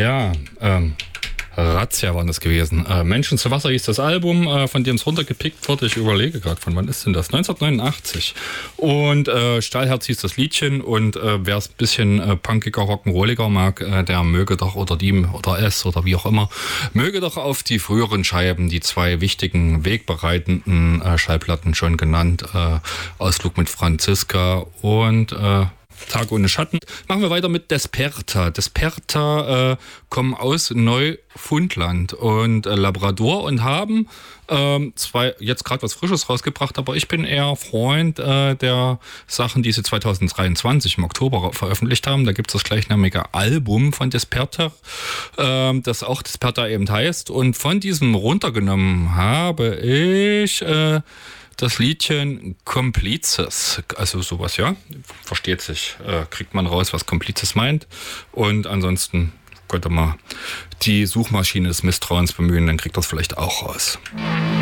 Ja, Razzia waren das gewesen. Menschen zu Wasser hieß das Album, von dem es runtergepickt wurde. Ich überlege gerade, von wann ist denn das? 1989. Und Stahlherz hieß das Liedchen. Und wer es ein bisschen punkiger, rock'n'rolliger mag, der möge doch, oder die, oder es, oder wie auch immer, möge doch auf die früheren Scheiben, die zwei wichtigen, wegbereitenden Schallplatten schon genannt, Ausflug mit Franziska und Tag ohne Schatten. Machen wir weiter mit Desperta. Desperta kommen aus Neufundland und Labrador und haben jetzt gerade was Frisches rausgebracht, aber ich bin eher Freund der Sachen, die sie 2023 im Oktober veröffentlicht haben. Da gibt es das gleichnamige Album von Desperta, das auch Desperta eben heißt. Und von diesem runtergenommen habe ich das Liedchen Komplizes, also sowas, ja, versteht sich, kriegt man raus, was Komplizes meint. Und ansonsten könnt ihr mal die Suchmaschine des Misstrauens bemühen, dann kriegt ihr es vielleicht auch raus.